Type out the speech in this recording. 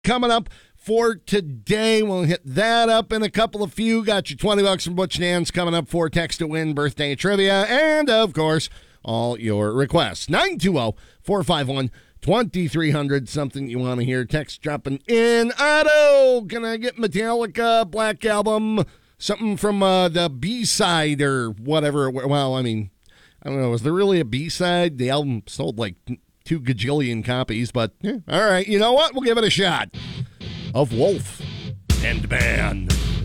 coming up for today. We'll hit that up in a couple of few. Got you $20 from Butch Nance coming up for Text to Win birthday trivia. And, of course, all your requests. 920-451-2300. Something you want to hear. Text dropping in. Otto, can I get Metallica, Black Album, something from the B-side or whatever? Well, I mean, I don't know. Is there really a B-side? The album sold like 2 gajillion copies, but all right. You know what? We'll give it a shot. Of Wolf and Man.